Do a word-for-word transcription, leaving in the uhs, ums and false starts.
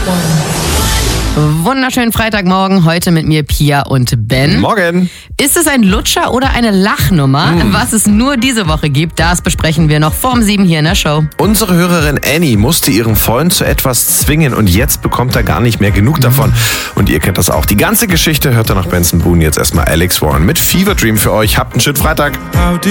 Wunderschönen Freitagmorgen, heute mit mir Pia und Ben. Morgen. Ist es ein Lutscher oder eine Lachnummer? Mm. Was es nur diese Woche gibt, das besprechen wir noch vorm sieben hier in der Show. Unsere Hörerin Annie musste ihren Freund zu etwas zwingen und jetzt bekommt er gar nicht mehr genug davon. Und ihr kennt das auch. Die ganze Geschichte hört ihr nach Benson Boone. Jetzt erstmal Alex Warren mit Fever Dream für euch. Habt einen schönen Freitag.